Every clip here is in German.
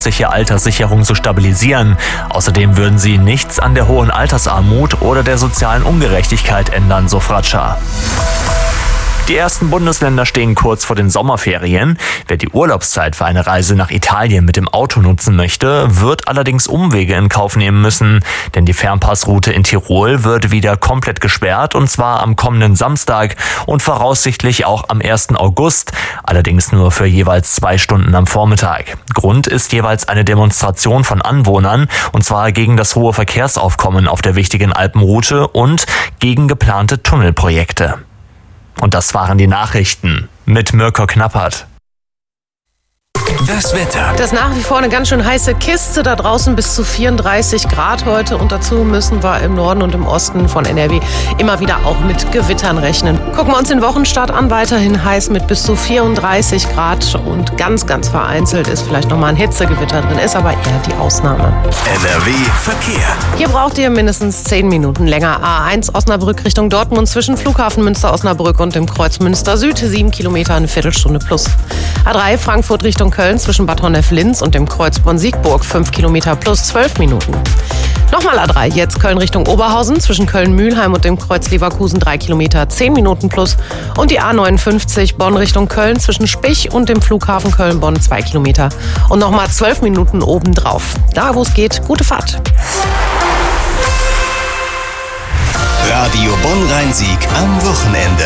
Alterssicherung zu stabilisieren. Außerdem würden sie nichts an der hohen Altersarmut oder der sozialen Ungerechtigkeit ändern, so Fratscher. Die ersten Bundesländer stehen kurz vor den Sommerferien. Wer die Urlaubszeit für eine Reise nach Italien mit dem Auto nutzen möchte, wird allerdings Umwege in Kauf nehmen müssen. Denn die Fernpassroute in Tirol wird wieder komplett gesperrt, und zwar am kommenden Samstag und voraussichtlich auch am 1. August, allerdings nur für jeweils 2 Stunden am Vormittag. Grund ist jeweils eine Demonstration von Anwohnern, und zwar gegen das hohe Verkehrsaufkommen auf der wichtigen Alpenroute und gegen geplante Tunnelprojekte. Und das waren die Nachrichten mit Mirko Knappert. Das Wetter. Das ist nach wie vor eine ganz schön heiße Kiste da draußen, bis zu 34 Grad heute. Und dazu müssen wir im Norden und im Osten von NRW immer wieder auch mit Gewittern rechnen. Gucken wir uns den Wochenstart an, weiterhin heiß mit bis zu 34 Grad. Und ganz, ganz vereinzelt ist vielleicht nochmal ein Hitzegewitter drin, ist aber eher die Ausnahme. NRW Verkehr. Hier braucht ihr mindestens 10 Minuten länger. A1 Osnabrück Richtung Dortmund zwischen Flughafen Münster-Osnabrück und dem Kreuz Münster Süd. 7 Kilometer, eine Viertelstunde plus. A3 Frankfurt Richtung Köln zwischen Bad Honnef-Linz und dem Kreuz Bonn-Siegburg 5 Kilometer plus 12 Minuten. Nochmal A3, jetzt Köln Richtung Oberhausen zwischen Köln-Mühlheim und dem Kreuz Leverkusen 3 Kilometer 10 Minuten plus. Und die A59 Bonn Richtung Köln zwischen Spich und dem Flughafen Köln-Bonn 2 Kilometer. Und nochmal 12 Minuten obendrauf. Da, wo es geht, gute Fahrt. Radio Bonn-Rhein-Sieg am Wochenende.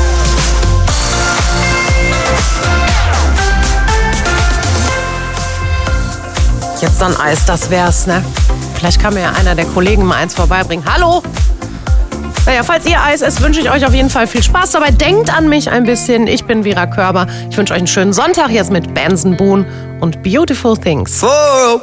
Jetzt so ein Eis, das wär's, ne? Vielleicht kann mir ja einer der Kollegen mal eins vorbeibringen. Hallo? Naja, falls ihr Eis esst, wünsche ich euch auf jeden Fall viel Spaß dabei. Denkt an mich ein bisschen. Ich bin Vera Körber. Ich wünsche euch einen schönen Sonntag jetzt mit Benson Boone und Beautiful Things. Oh.